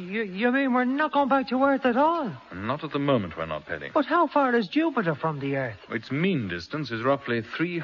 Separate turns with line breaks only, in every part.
You mean we're not going back to Earth at all?
Not at the moment we're not, Paddy.
But how far is Jupiter from the Earth?
Its mean distance is roughly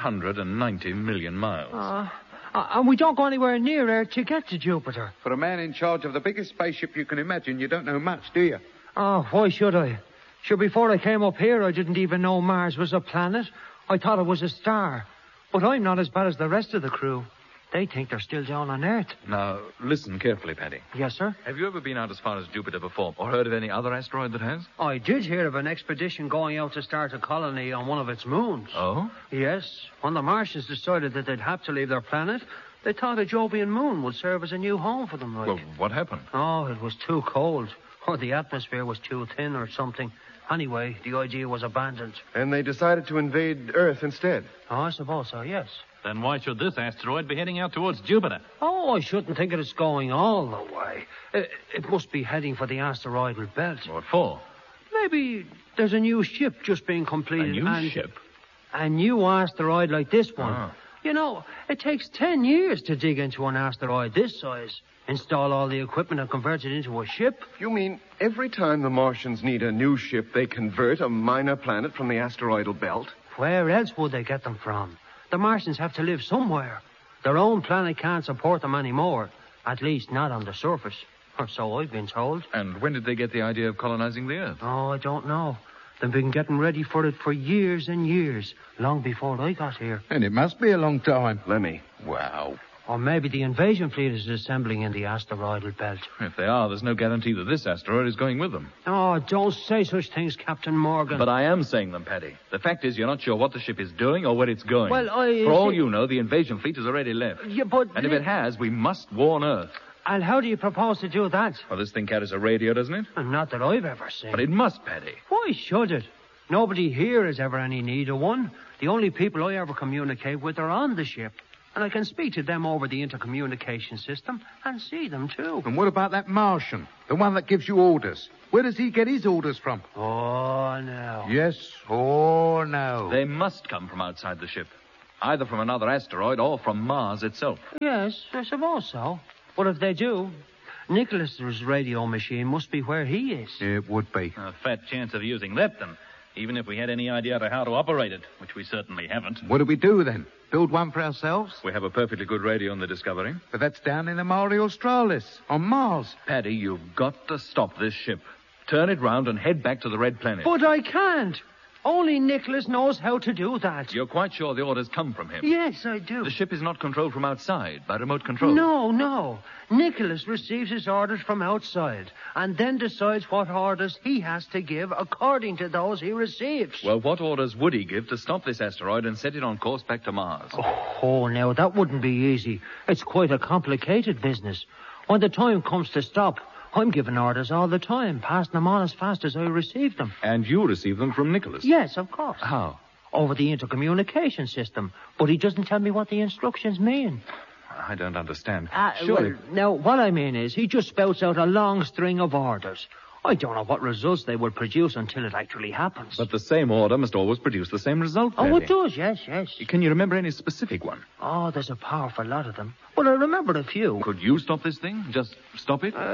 390 million miles.
And we don't go anywhere near Earth to get to Jupiter.
For a man in charge of the biggest spaceship you can imagine, you don't know much, do you?
Oh, why should I? Sure, before I came up here, I didn't even know Mars was a planet. I thought it was a star. But I'm not as bad as the rest of the crew. They think they're still down on Earth.
Now, listen carefully, Paddy.
Yes, sir?
Have you ever been out as far as Jupiter before, or heard of any other asteroid that has?
I did hear of an expedition going out to start a colony on one of its moons.
Oh?
Yes. When the Martians decided that they'd have to leave their planet, they thought a Jovian moon would serve as a new home for them, like.
Well, what happened?
Oh, it was too cold. Or the atmosphere was too thin or something. Anyway, the idea was abandoned.
And they decided to invade Earth instead.
Oh, I suppose so, yes.
Then why should this asteroid be heading out towards Jupiter?
Oh, I shouldn't think it is going all the way. It must be heading for the asteroidal belt.
What for?
Maybe there's a new ship just being completed.
A new ship?
A new asteroid like this one.
Ah.
You know, it takes 10 years to dig into an asteroid this size, install all the equipment and convert it into a ship.
You mean every time the Martians need a new ship, they convert a minor planet from the asteroidal belt?
Where else would they get them from? The Martians have to live somewhere. Their own planet can't support them anymore. At least not on the surface. Or so I've been told.
And when did they get the idea of colonizing the Earth?
Oh, I don't know. They've been getting ready for it for years and years, long before I got here.
And it must be a long time.
Lemmy.
Wow.
Or maybe the invasion fleet is assembling in the asteroidal belt.
If they are, there's no guarantee that this asteroid is going with them.
Oh, don't say such things, Captain Morgan.
But I am saying them, Paddy. The fact is, you're not sure what the ship is doing or where it's going.
Well,
For all you know, the invasion fleet has already left.
Yeah, but...
And if it has, we must warn Earth.
And how do you propose to do that?
Well, this thing carries a radio, doesn't it?
Not that I've ever seen.
But it must, Paddy.
Why should it? Nobody here has ever any need of one. The only people I ever communicate with are on the ship. And I can speak to them over the intercommunication system and see them, too.
And what about that Martian? The one that gives you orders? Where does he get his orders from?
Oh, no.
Yes, oh, no.
They must come from outside the ship. Either from another asteroid or from Mars itself.
Yes, I suppose so. But if they do, Nicholas's radio machine must be where he is.
It would be.
A fat chance of using that, then. Even if we had any idea of how to operate it, which we certainly haven't.
What do we do, then? Build one for ourselves?
We have a perfectly good radio on the Discovery.
But that's down in the Mare Australis, on Mars.
Paddy, you've got to stop this ship. Turn it round and head back to the Red Planet.
But I can't. Only Nicholas knows how to do that.
You're quite sure the orders come from him?
Yes, I do.
The ship is not controlled from outside by remote control?
No. Nicholas receives his orders from outside and then decides what orders he has to give according to those he receives.
Well, what orders would he give to stop this asteroid and set it on course back to Mars?
Oh, now, that wouldn't be easy. It's quite a complicated business. When the time comes to stop, I'm giving orders all the time, passing them on as fast as I receive them.
And you receive them from Nicholas?
Yes, of course.
How?
Over the intercommunication system. But he doesn't tell me what the instructions mean.
I don't understand.
Surely. Well, now, what I mean is, he just spouts out a long string of orders. I don't know what results they will produce until it actually happens.
But the same order must always produce the same result, Paddy.
Oh, it does, yes.
Can you remember any specific one?
Oh, there's a powerful lot of them. But I remember a few.
Could you stop this thing? Just stop it?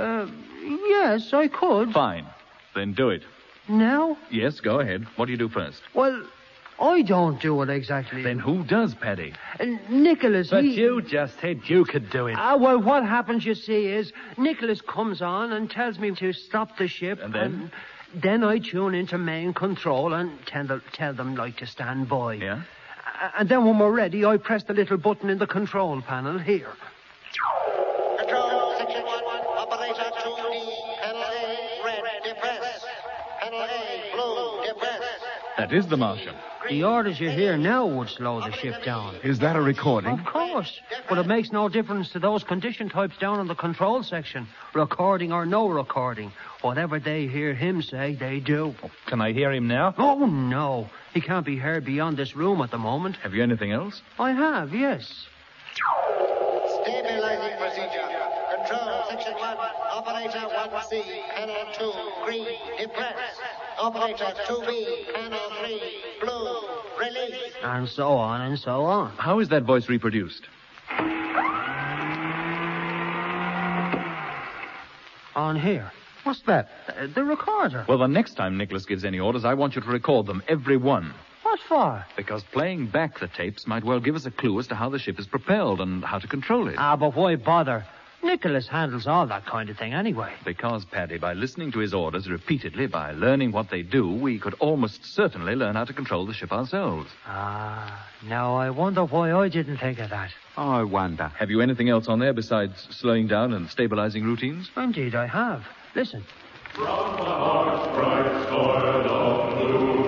Yes, I could.
Fine. Then do it.
Now?
Yes, go ahead. What do you do first?
Well, I don't do it exactly.
Then who does, Paddy?
Nicholas,
But you just said you could do it.
Well, what happens, you see, is Nicholas comes on and tells me to stop the ship.
And then?
Then I tune into main control and tell them, like, to stand by.
Yeah?
And then when we're ready, I press the little button in the control panel here.
Control, Section 1, Operator 2D, Panel A, red, depress. Panel A, blue, depress.
That is the Martian.
The orders you hear now would slow the ship down.
Is that a recording?
Of course. But it makes no difference to those condition types down in the control section. Recording or no recording. Whatever they hear him say, they do.
Can I hear him now?
Oh, no. He can't be heard beyond this room at the moment.
Have you anything else?
I have, yes.
Stabilizing procedure. Control, Section 1, Operator 1C, Panel 2, green, depress. Operator 2B, Panel 3, blue, release.
And so on and so on.
How is that voice reproduced?
On here.
What's that?
The recorder.
Well, the next time Nicholas gives any orders, I want you to record them, every one.
What for?
Because playing back the tapes might well give us a clue as to how the ship is propelled and how to control it.
But why bother? Nicholas handles all that kind of thing anyway.
Because, Paddy, by listening to his orders repeatedly, by learning what they do, we could almost certainly learn how to control the ship ourselves.
Now I wonder why I didn't think of that.
I wonder.
Have you anything else on there besides slowing down and stabilizing routines?
Indeed, I have. Listen.
From the heart's bright soil of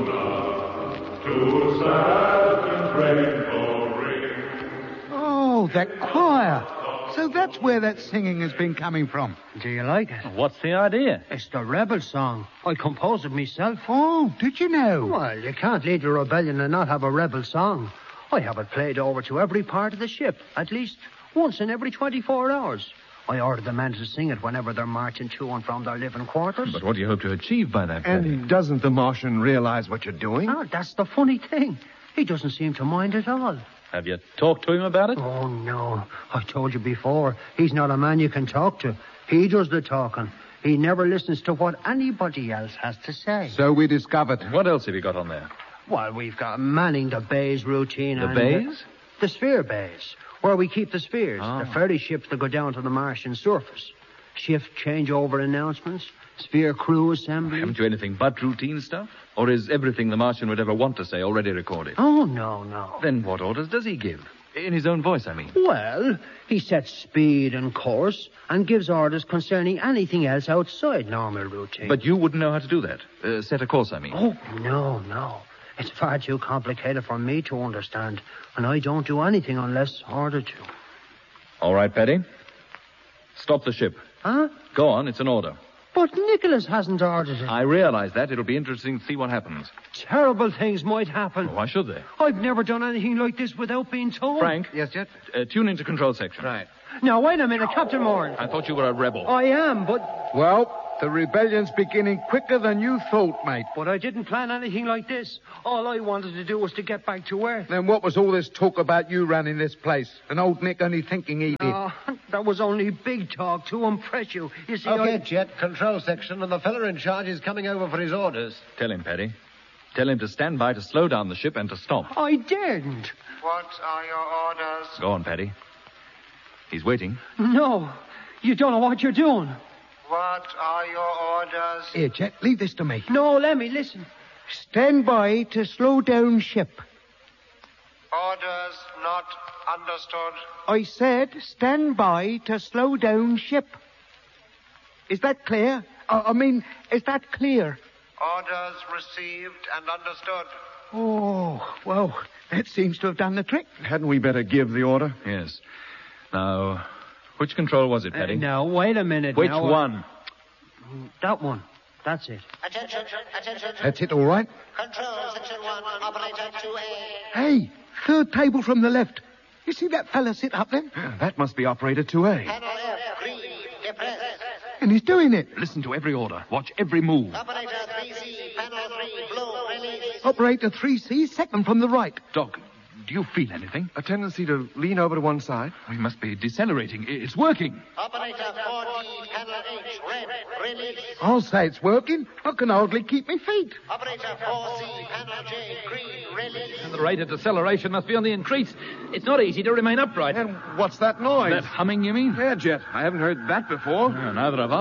Luna, to sad and rainbow ring.
Oh, that choir. So that's where that singing has been coming from.
Do you like it?
What's the idea?
It's the rebel song. I composed it myself.
Oh, did you know?
Well, you can't lead a rebellion and not have a rebel song. I have it played over to every part of the ship, at least once in every 24 hours. I order the men to sing it whenever they're marching to and from their living quarters.
But what do you hope to achieve by that, Paddy?
And doesn't the Martian realize what you're doing?
That's the funny thing. He doesn't seem to mind at all.
Have you talked to him about it?
Oh, no. I told you before, he's not a man you can talk to. He does the talking. He never listens to what anybody else has to say.
So we discovered.
What else have you got on there?
Well, we've got manning the bays routine.
The
and
bays?
The sphere bays, where we keep the spheres.
Oh.
The ferry ships that go down to the Martian surface. Shift changeover announcements. Sphere crew assembly.
Haven't you anything but routine stuff? Or is everything the Martian would ever want to say already recorded?
Oh, no.
Then what orders does he give? In his own voice, I mean.
Well, he sets speed and course and gives orders concerning anything else outside normal routine.
But you wouldn't know how to do that. Set a course, I mean.
Oh, no. It's far too complicated for me to understand, and I don't do anything unless ordered to.
All right, Paddy. Stop the ship.
Huh?
Go on, it's an order.
But Nicholas hasn't ordered it.
I realize that. It'll be interesting to see what happens.
Terrible things might happen.
Why should they?
I've never done anything like this without being told.
Frank?
Yes, Jet?
Tune into control section.
Right.
Now, wait a minute, Captain Moran.
I thought you were a rebel.
I am, but
Well, the rebellion's beginning quicker than you thought, mate.
I didn't plan anything like this. All I wanted to do was to get back to Earth.
Then what was all this talk about you running this place? And old Nick only thinking he did.
That was only big talk to impress you. You see,
Okay, Jet, control section, and the fella in charge is coming over for his orders.
Tell him, Paddy. Tell him to stand by to slow down the ship and to stop.
I daren't.
What are your orders?
Go on, Paddy. He's waiting.
No, you don't know what you're doing.
What are your orders?
Here, Jet, leave this to me.
No, let me listen.
Stand by to slow down ship.
Orders not understood.
I said stand by to slow down ship. Is that clear? Is that clear?
Orders received and understood.
Oh, well, that seems to have done the trick.
Hadn't we better give the order?
Yes. Now, which control was it, Paddy?
Now, wait a minute.
Which
now,
one?
That one. That's it.
Attention.
That's it, all right?
Control section 1, operator 2A.
Hey, third table from the left. You see that fella sit up there?
That must be operator 2A.
Panel F, green, depress.
And he's doing it.
Listen to every order. Watch every move.
Operator 3C, panel 3, blue, release.
Operator 3C, second from the right.
Doc, do you feel anything?
A tendency to lean over to one side.
We must be decelerating. It's working.
Operator 4D, panel H, red, release.
I'll say it's working. I can hardly keep my feet.
Operator 4C, panel J, green, release.
The rate of deceleration must be on the increase. It's not easy to remain upright.
And what's that noise?
That humming, you mean?
Yeah, Jet. I haven't heard that before.
No, neither have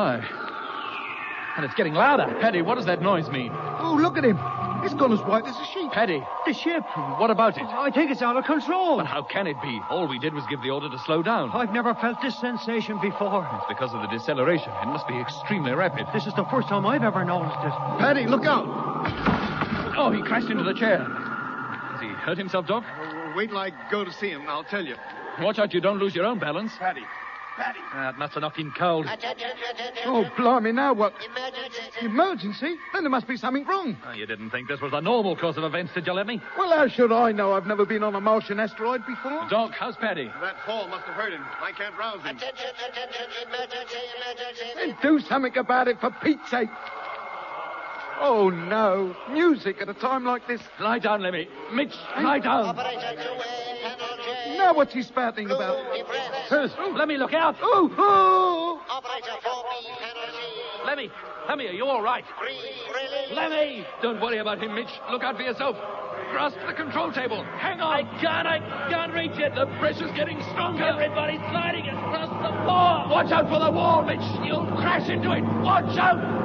I. And it's getting louder. Paddy, what does that noise mean?
Oh, look at him. It's gone as white as a sheet.
Paddy,
The ship.
what about it?
I think it's out of control.
But how can it be? All we did was give the order to slow down.
I've never felt this sensation before.
It's because of the deceleration. It must be extremely rapid.
This is the first time I've ever noticed it.
Paddy, look out.
Oh, he crashed into the chair. Has he hurt himself, Doc?
Wait till I go to see him. I'll tell you.
Watch out you don't lose your own balance.
Paddy.
That must have knocked him cold.
Attention.
Oh, blimey, now what?
Emergency.
Emergency? Then there must be something wrong.
Oh, you didn't think this was the normal course of events, did you, let me?
Well, how should I know? I've never been on a Martian asteroid before.
Doc, how's Paddy?
That fall must have hurt him. I can't rouse him.
Attention, emergency.
Then do something about it, for Pete's sake. Oh, no. Music at a time like this.
Lie down, Lemmy. Mitch, lie down.
Operator 2A, panel J.
Now what's he spouting about?
Depress.
Let me look out.
Oh!
Operator 4B, panel G,
Lemmy, are you all right?
Green, release.
Lemmy!
Don't worry about him, Mitch. Look out for yourself. Grasp the control table. Hang on.
I can't reach it.
The pressure's getting stronger.
Everybody's sliding across the floor.
Watch out for the wall, Mitch. You'll crash into it. Watch out.